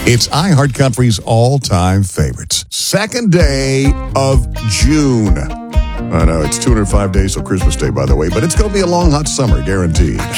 It's iHeartCountry's all-time favorites. Second day of June. I know, it's 205 days till Christmas Day, by the way, but it's going to be a long, hot summer, guaranteed.